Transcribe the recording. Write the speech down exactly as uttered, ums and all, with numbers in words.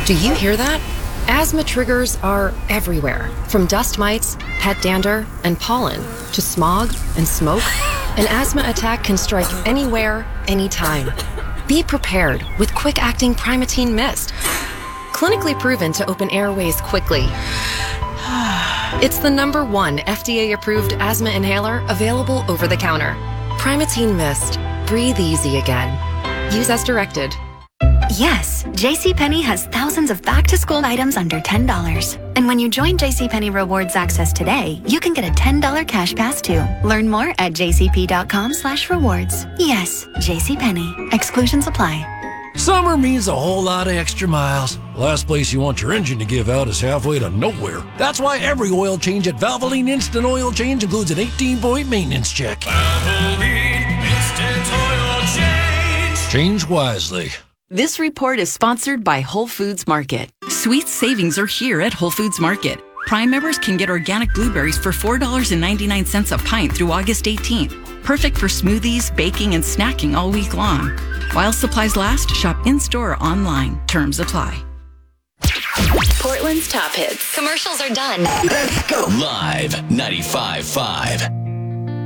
Do you hear that? Asthma triggers are everywhere, from dust mites, pet dander, and pollen, to smog and smoke. An asthma attack can strike anywhere, anytime. Be prepared with quick-acting Primatene Mist. Clinically proven to open airways quickly. It's the number one F D A-approved asthma inhaler available over the counter. Primatene Mist. Breathe easy again. Use as directed. Yes, JCPenney has thousands of back-to-school items under ten dollars. And when you join JCPenney Rewards Access today, you can get a ten dollars cash pass too. Learn more at jcp.com slash rewards. Yes, JCPenney. Exclusions apply. Summer means a whole lot of extra miles. Last place you want your engine to give out is halfway to nowhere. That's why every oil change at Valvoline Instant Oil Change includes an eighteen-point maintenance check. Valvoline Instant Oil Change. Change wisely. This report is sponsored by Whole Foods Market. Sweet savings are here at Whole Foods Market. Prime members can get organic blueberries for four dollars and ninety-nine cents a pint through August eighteenth. Perfect for smoothies, baking, and snacking all week long. While supplies last, shop in-store or online. Terms apply. Portland's top hits. Commercials are done. Let's go. Live ninety-five point five.